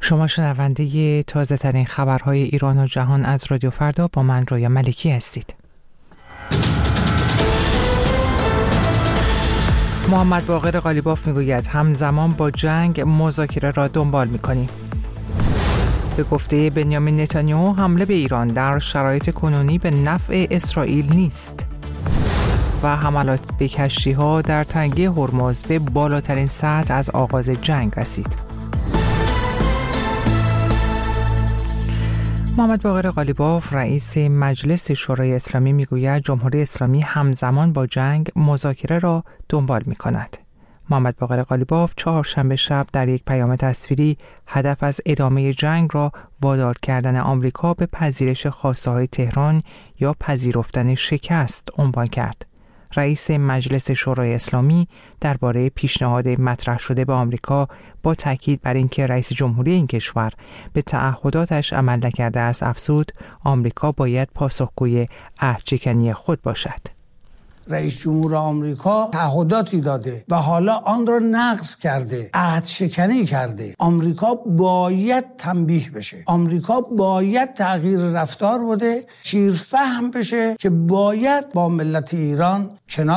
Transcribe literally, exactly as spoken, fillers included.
شما شنونده تازه ترین خبرهای ایران و جهان از رادیو فردا با من رویا ملکی هستید. محمد باقر قالیباف میگوید همزمان با جنگ مذاکره را دنبال میکنیم. به گفته بنیامین نتانیاهو حمله به ایران در شرایط کنونی به نفع اسرائیل نیست. و حملات به کشتی‌ها در تنگه هرمز به بالاترین سطح از آغاز جنگ رسید. محمد باقر قالیباف رئیس مجلس شورای اسلامی میگوید جمهوری اسلامی همزمان با جنگ مذاکره را دنبال می‌کند. محمد باقر قالیباف چهارشنبه شب در یک پیام تصویری هدف از ادامه جنگ را وادار کردن آمریکا به پذیرش خواسته‌های تهران یا پذیرفتن شکست عنوان کرد. رئیس مجلس شورای اسلامی درباره پیشنهاد مطرح شده به آمریکا با تاکید بر اینکه رئیس جمهوری این کشور به تعهداتش عمل نکرده است افزود آمریکا باید پاسخگوی عهدشکنی خود باشد. رئیس جمهور آمریکا تعهداتی داده و حالا آن را نقض کرده، عهدشکنی کرده. آمریکا باید تنبیه بشه، آمریکا باید تغییر رفتار بده، شیرفهم بشه که باید با ملت ایران کنار